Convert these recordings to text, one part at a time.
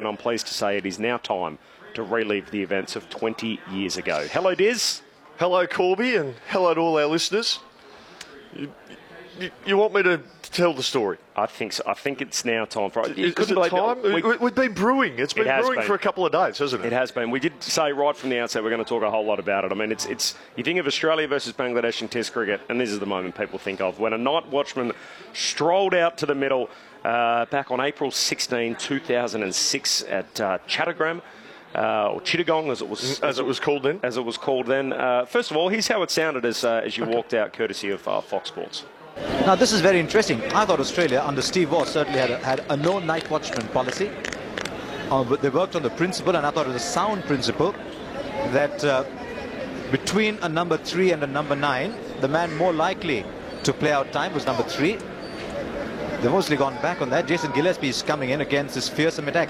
and I'm pleased to say it is now time to relive the events of 20 years ago. Hello, Diz. Hello, Corby, and hello to all our listeners. You want me to tell the story? I think so. I think it's now time for it. Is it time? We've been brewing. It's been brewing for a couple of days, hasn't it? It has been. We did say right from the outset we're going to talk a whole lot about it. I mean, it's you think of Australia versus Bangladesh in Test cricket, and this is the moment people think of when a night watchman strolled out to the middle back on April 16, 2006 at Chattogram. Or Chittagong, as it was called then. First of all, here's how it sounded as you walked out, courtesy of Fox Sports. Now, this is very interesting. I thought Australia, under Steve Waugh, certainly had a no night watchman policy. But they worked on the principle, and I thought it was a sound principle, that between a number 3 and a number 9, the man more likely to play out time was number 3. They've mostly gone back on that. Jason Gillespie is coming in against this fearsome attack.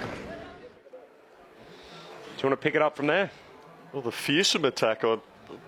Do you want to pick it up from there? Well, the fearsome attack, I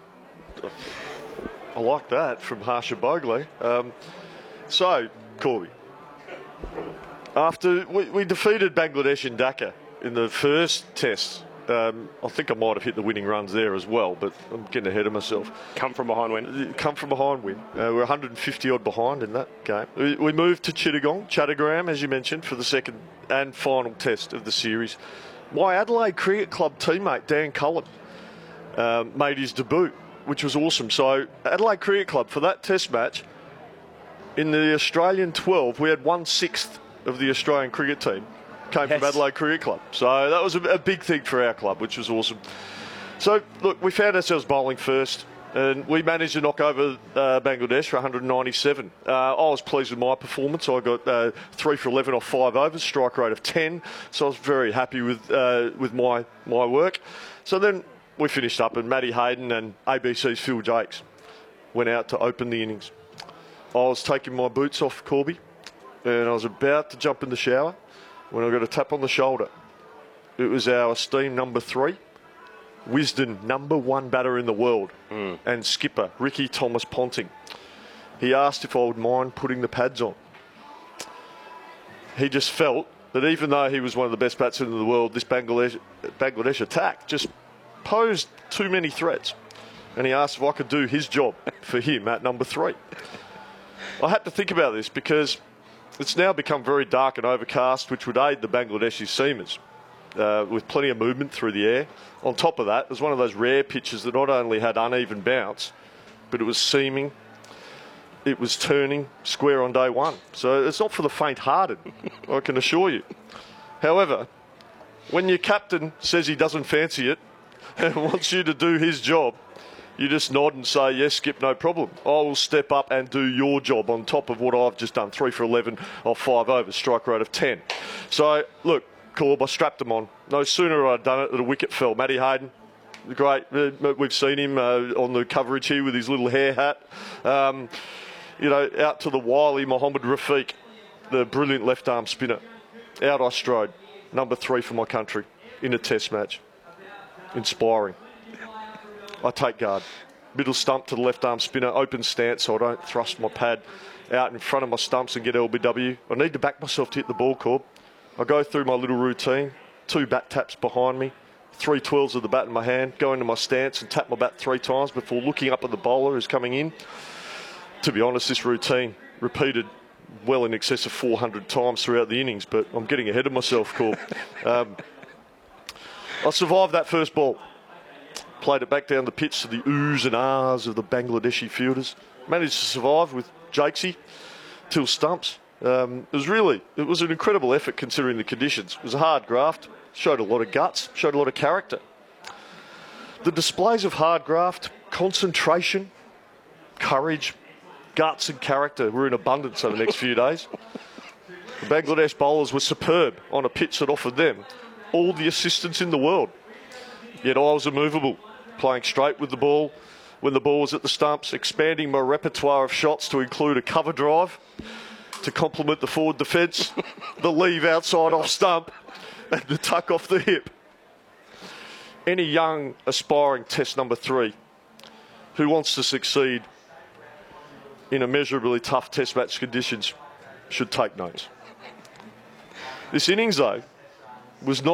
like that from Harsha Bhogle. So, Corby, after we defeated Bangladesh in Dhaka in the first test, I think I might have hit the winning runs there as well, but I'm getting ahead of myself. Come from behind win. We're 150 odd behind in that game. We moved to Chattogram, as you mentioned, for the second and final test of the series. My Adelaide Cricket Club teammate, Dan Cullen, made his debut, which was awesome. So Adelaide Cricket Club, for that test match, in the Australian 12, we had 1/6 of the Australian cricket team came from Adelaide Cricket Club. So that was a big thing for our club, which was awesome. So, look, we found ourselves bowling first, and we managed to knock over Bangladesh for 197. I was pleased with my performance. I got 3 for 11 off 5 overs, strike rate of 10. So I was very happy with my work. So then we finished up, and Matty Hayden and ABC's Phil Jakes went out to open the innings. I was taking my boots off, Corby, and I was about to jump in the shower when I got a tap on the shoulder. It was our esteemed number 3. Wisden, number 1 batter in the world, and skipper Ricky Thomas Ponting. He asked if I would mind putting the pads on. He just felt that even though he was one of the best batsmen in the world, this Bangladesh attack just posed too many threats. And he asked if I could do his job for him at number 3. I had to think about this because it's now become very dark and overcast, which would aid the Bangladeshi seamers. With plenty of movement through the air. On top of that, it was one of those rare pitches that not only had uneven bounce, but it was seaming, it was turning square on day one. So it's not for the faint-hearted, I can assure you. However, when your captain says he doesn't fancy it and wants you to do his job, you just nod and say, yes, Skip, no problem. I will step up and do your job on top of what I've just done. 3 for 11 off 5 overs, strike rate of 10. So, look, Corb, I strapped him on. No sooner had I done it than a wicket fell. Matty Hayden, great. We've seen him on the coverage here with his little hair hat. Out to the wily Mohammad Rafiq, the brilliant left-arm spinner. Out I strode, number 3 for my country in a test match. Inspiring. I take guard. Middle stump to the left-arm spinner, open stance so I don't thrust my pad out in front of my stumps and get LBW. I need to back myself to hit the ball, Corb. I go through my little routine, 2 bat taps behind me, 3 twirls of the bat in my hand, go into my stance and tap my bat 3 times before looking up at the bowler who's coming in. To be honest, this routine repeated well in excess of 400 times throughout the innings, but I'm getting ahead of myself, Corb. I survived that first ball. Played it back down the pitch to the oohs and ahs of the Bangladeshi fielders. Managed to survive with Jakesy till stumps. It was an incredible effort considering the conditions. It was a hard graft, showed a lot of guts, showed a lot of character. The displays of hard graft, concentration, courage, guts and character were in abundance over the next few days. The Bangladesh bowlers were superb on a pitch that offered them all the assistance in the world. Yet I was immovable, playing straight with the ball when the ball was at the stumps, expanding my repertoire of shots to include a cover drive, to complement the forward defence, the leave outside off stump, and the tuck off the hip. Any young, aspiring test number 3 who wants to succeed in immeasurably tough test match conditions should take notes. This innings, though, was not